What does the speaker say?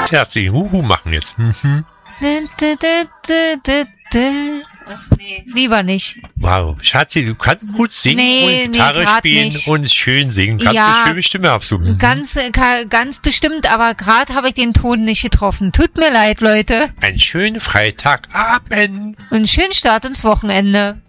Herzlichen Huhu machen jetzt. Mhm. Ach nee, lieber nicht. Wow, Schatzi, du kannst gut singen und Gitarre spielen nicht. und schön singen. Kannst Ja, eine schöne Stimme haben. Mhm. Ganz bestimmt, aber gerade habe ich den Ton nicht getroffen. Tut mir leid, Leute. Einen schönen Freitagabend. Und einen schönen Start ins Wochenende.